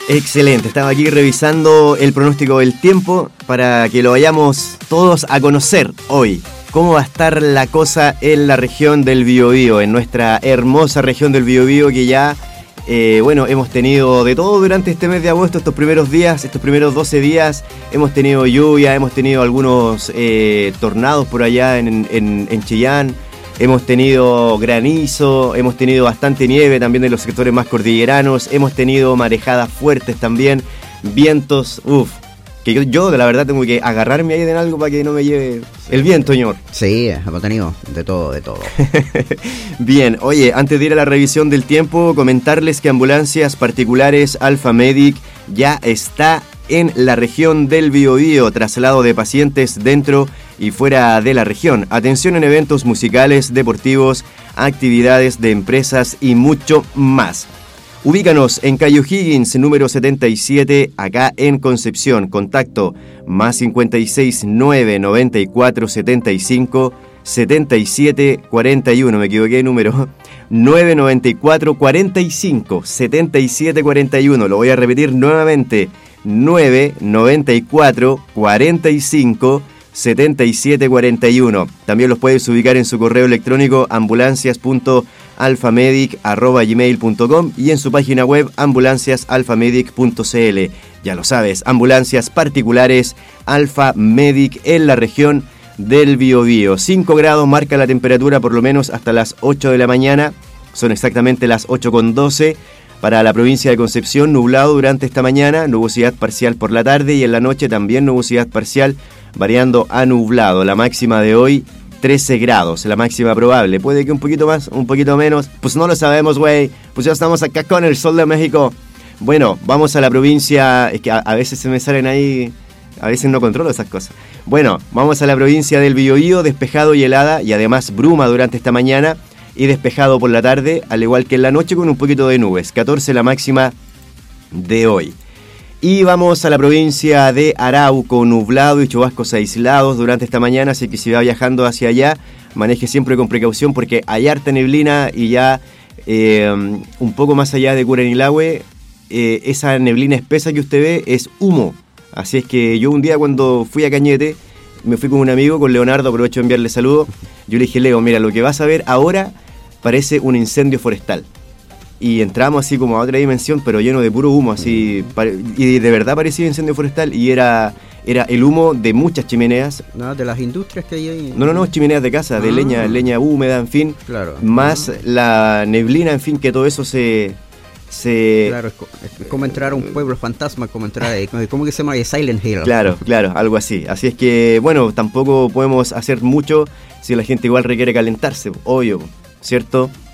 Excelente, estaba aquí revisando el pronóstico del tiempo para que lo vayamos todos a conocer hoy. ¿Cómo va a estar la cosa en la región del Biobío, en nuestra hermosa región del Biobío que ya, hemos tenido de todo durante este mes de agosto, estos primeros días, estos primeros 12 días, hemos tenido lluvia, hemos tenido algunos tornados por allá en Chillán, hemos tenido granizo, hemos tenido bastante nieve también en los sectores más cordilleranos, hemos tenido marejadas fuertes también, vientos, que yo de la verdad tengo que agarrarme ahí de algo para que no me lleve el viento, señor. Sí, hemos tenido de todo. Bien, oye, antes de ir a la revisión del tiempo, comentarles que Ambulancias Particulares Alfa Medic ya está en la región del Biobío, traslado de pacientes dentro y fuera de la región. Atención en eventos musicales, deportivos, actividades de empresas y mucho más. Ubícanos en calle O'Higgins, número 77, acá en Concepción. Contacto más 56 994 75 77 41. Me equivoqué de número. 994 45 77 41. Lo voy a repetir nuevamente. 994 45 7741. También los puedes ubicar en su correo electrónico ambulancias.alfamedic@gmail.com y en su página web ambulanciasalfamedic.cl. Ya lo sabes, Ambulancias Particulares Alfa Medic en la región del Biobío. 5 grados marca la temperatura por lo menos hasta las 8 de la mañana. Son exactamente las 8:12. Para la provincia de Concepción, nublado durante esta mañana, nubosidad parcial por la tarde y en la noche también nubosidad parcial, variando a nublado. La máxima de hoy, 13 grados, la máxima probable. Puede que un poquito más, un poquito menos, pues no lo sabemos, güey. Pues ya estamos acá con el sol de México. Bueno, vamos a la provincia, es que a veces se me salen ahí, a veces no controlo esas cosas. Bueno, vamos a la provincia del Biobío, despejado y helada y además bruma durante esta mañana. Y despejado por la tarde, al igual que en la noche con un poquito de nubes. 14 la máxima de hoy. Y vamos a la provincia de Arauco, nublado y chubascos aislados durante esta mañana, así que si va viajando hacia allá, maneje siempre con precaución porque hay harta neblina y ya un poco más allá de Curanilahue, esa neblina espesa que usted ve es humo. Así es que yo un día cuando fui a Cañete, me fui con un amigo, con Leonardo, aprovecho de enviarle saludos. Yo le dije, Leo, mira, lo que vas a ver ahora parece un incendio forestal. Y entramos así como a otra dimensión, pero lleno de puro humo, así. Y de verdad parecía incendio forestal y era el humo de muchas chimeneas. No, de las industrias que hay ahí. No, chimeneas de casa, de leña húmeda, en fin. Claro. Más la neblina, en fin, que todo eso Claro, es como entrar a un pueblo fantasma, como entrar a, ¿cómo que se llama? Silent Hill. Claro, algo así. Así es que, bueno, tampoco podemos hacer mucho si la gente igual requiere calentarse, obvio, ¿cierto?